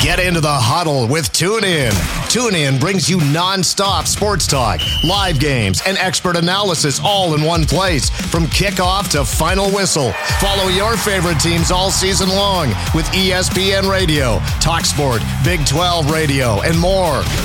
Get into the huddle with TuneIn. TuneIn brings you nonstop sports talk, live games, and expert analysis all in one place from kickoff to final whistle. Follow your favorite teams all season long with ESPN Radio, TalkSport, Big 12 Radio, and more.